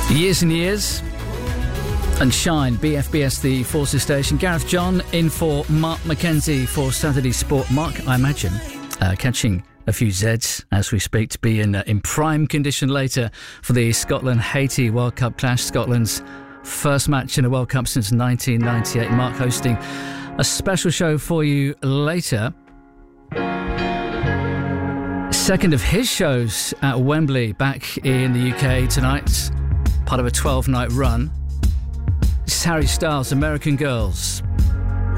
Years and Years and Shine, BFBS, the Forces station. Gareth John in for Mark Mackenzie for Saturday Sport. Mark, I imagine, catching a few Zs as we speak, to be in prime condition later for the Scotland-Haiti World Cup clash. Scotland's first match in a World Cup since 1998. Mark hosting a special show for you later. Second of his shows at Wembley back in the UK tonight, part of a 12-night run. This is Harry Styles, American Girls.